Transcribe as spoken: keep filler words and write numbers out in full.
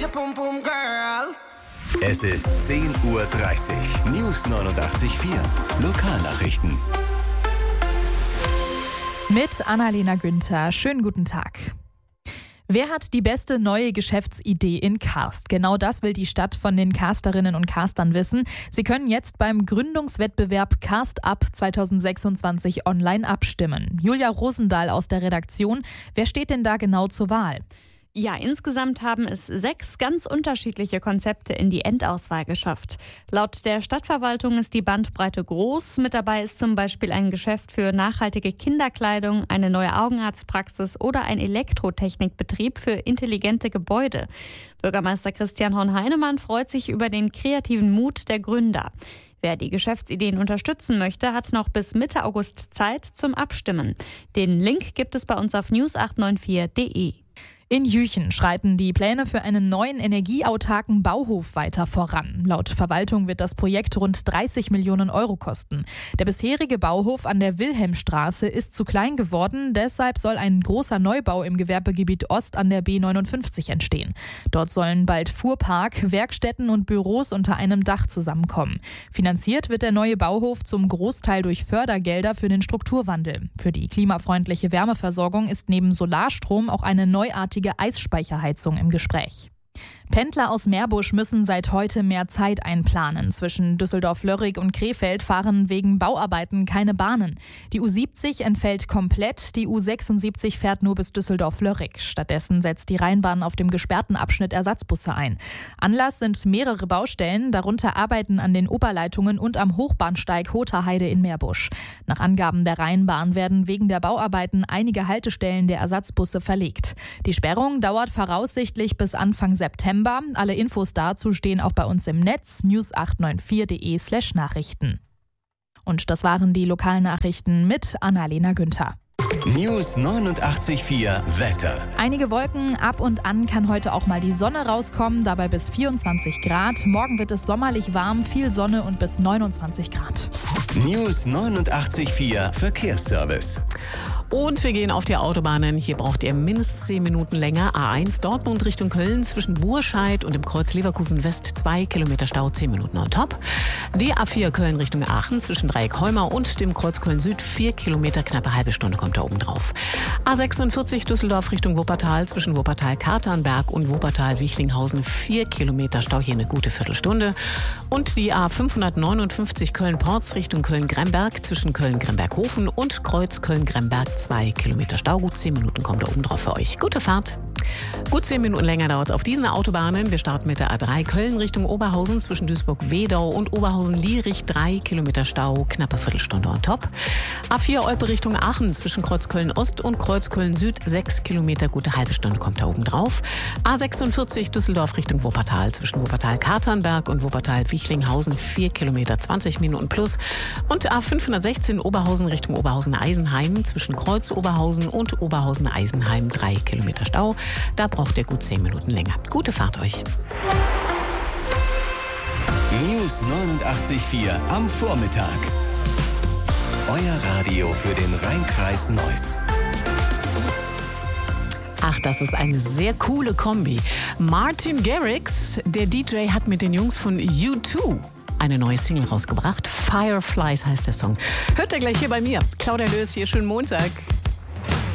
pum pum girl. Es ist zehn Uhr dreißig. News neunundachtzig Komma vier. Lokalnachrichten. Mit Annalena Günther. Schönen guten Tag. Wer hat die beste neue Geschäftsidee in Karst? Genau das will die Stadt von den Carsterinnen und Carstern wissen. Sie können jetzt beim Gründungswettbewerb Karst Up zwanzig sechsundzwanzig online abstimmen. Julia Rosendahl aus der Redaktion. Wer steht denn da genau zur Wahl? Ja, insgesamt haben es sechs ganz unterschiedliche Konzepte in die Endauswahl geschafft. Laut der Stadtverwaltung ist die Bandbreite groß. Mit dabei ist zum Beispiel ein Geschäft für nachhaltige Kinderkleidung, eine neue Augenarztpraxis oder ein Elektrotechnikbetrieb für intelligente Gebäude. Bürgermeister Christian Horn-Heinemann freut sich über den kreativen Mut der Gründer. Wer die Geschäftsideen unterstützen möchte, hat noch bis Mitte August Zeit zum Abstimmen. Den Link gibt es bei uns auf news acht neun vier punkt de. In Jüchen schreiten die Pläne für einen neuen energieautarken Bauhof weiter voran. Laut Verwaltung wird das Projekt rund dreißig Millionen Euro kosten. Der bisherige Bauhof an der Wilhelmstraße ist zu klein geworden. Deshalb soll ein großer Neubau im Gewerbegebiet Ost an der B neunundfünfzig entstehen. Dort sollen bald Fuhrpark, Werkstätten und Büros unter einem Dach zusammenkommen. Finanziert wird der neue Bauhof zum Großteil durch Fördergelder für den Strukturwandel. Für die klimafreundliche Wärmeversorgung ist neben Solarstrom auch eine neuartige Eisspeicherheizung im Gespräch. Pendler aus Meerbusch müssen seit heute mehr Zeit einplanen. Zwischen Düsseldorf-Lörrig und Krefeld fahren wegen Bauarbeiten keine Bahnen. Die U siebzig entfällt komplett, die U sechsundsiebzig fährt nur bis Düsseldorf-Lörrig. Stattdessen setzt die Rheinbahn auf dem gesperrten Abschnitt Ersatzbusse ein. Anlass sind mehrere Baustellen, darunter Arbeiten an den Oberleitungen und am Hochbahnsteig Hoterheide in Meerbusch. Nach Angaben der Rheinbahn werden wegen der Bauarbeiten einige Haltestellen der Ersatzbusse verlegt. Die Sperrung dauert voraussichtlich bis Anfang September. Alle Infos dazu stehen auch bei uns im Netz, news acht neun vier punkt de slash Nachrichten. Und das waren die Lokalnachrichten mit Annalena Günther. News neunundachtzig Komma vier Wetter. Einige Wolken, ab und an kann heute auch mal die Sonne rauskommen, dabei bis vierundzwanzig Grad. Morgen wird es sommerlich warm, viel Sonne und bis neunundzwanzig Grad. News neunundachtzig Komma vier Verkehrsservice. Und wir gehen auf die Autobahnen. Hier braucht ihr mindestens zehn Minuten länger. A eins Dortmund Richtung Köln zwischen Burscheid und dem Kreuz Leverkusen West zwei Kilometer Stau, zehn Minuten on top. Die A vier Köln Richtung Aachen zwischen Dreieck Holmer und dem Kreuz Köln Süd vier Kilometer, knappe halbe Stunde kommt da oben drauf. A sechsundvierzig Düsseldorf Richtung Wuppertal zwischen Wuppertal-Katernberg und Wuppertal-Wichlinghausen vier Kilometer Stau, hier eine gute Viertelstunde. Und die A fünfhundertneunundfünfzig Köln-Porz Richtung Köln-Gremberg zwischen Köln-Gremberg-Hofen und Kreuz Köln-Gremberg zwei Kilometer Stau, gut zehn Minuten kommt da oben drauf für euch. Gute Fahrt. Gut zehn Minuten länger dauert es auf diesen Autobahnen. Wir starten mit der A drei Köln Richtung Oberhausen zwischen Duisburg-Wedau und Oberhausen-Lierich drei Kilometer Stau, knappe Viertelstunde on top. A vier Olpe Richtung Aachen zwischen Kreuz Köln Ost und Kreuz Köln Süd sechs Kilometer, gute halbe Stunde kommt da oben drauf. A sechsundvierzig Düsseldorf Richtung Wuppertal zwischen Wuppertal-Katernberg und Wuppertal-Wichlinghausen vier Kilometer, zwanzig Minuten plus. Und A fünfhundertsechzehn Oberhausen Richtung Oberhausen-Eisenheim zwischen Kreuz Oberhausen und Oberhausen-Eisenheim drei Kilometer Stau. Da braucht ihr gut zehn Minuten länger. Gute Fahrt euch. News neunundachtzig Komma vier am Vormittag. Euer Radio für den Rheinkreis Neuss. Ach, das ist eine sehr coole Kombi. Martin Garrix, der D J, hat mit den Jungs von U zwei eine neue Single rausgebracht. Fireflies heißt der Song. Hört ihr gleich hier bei mir. Claudia Löß hier, schönen Montag.